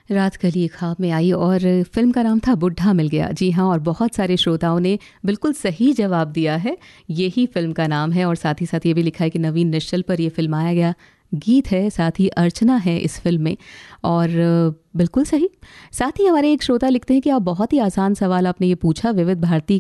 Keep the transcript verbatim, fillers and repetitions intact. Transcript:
रात कली ख्वाब में आई और फिल्म का नाम था बुढ़ा मिल गया। जी हाँ, और बहुत सारे श्रोताओं ने बिल्कुल सही जवाब दिया है, यही फिल्म का नाम है। और साथ ही साथ ये भी लिखा है कि नवीन निश्चल पर यह फिल्माया गया गीत है, साथ ही अर्चना है इस फिल्म में। और बिल्कुल सही। साथ ही हमारे एक श्रोता लिखते हैं कि आप बहुत ही आसान सवाल आपने ये पूछा, विविध भारती